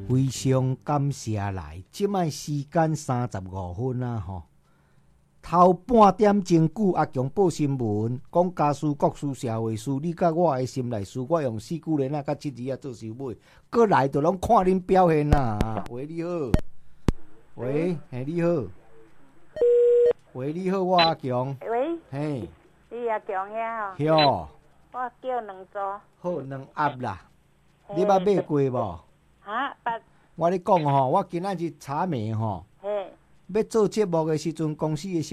非常感谢来，即摆时间35分啊吼。头半点钟久，阿强报新闻，讲家事、国事、社会事，你甲我的心内事，我用4句连甲7字啊做收尾，过来就拢看恁表现啦。喂，你好，喂，嘿，你好，喂，你好，我阿强， 喂， 嘿， 你阿强呀？ 哟， 我叫两组。 好2盒啦，你捌买过无？ 哈，捌。 我咧讲吼，我今仔日查暝吼， 嘿。 要做节目的时阵，公司的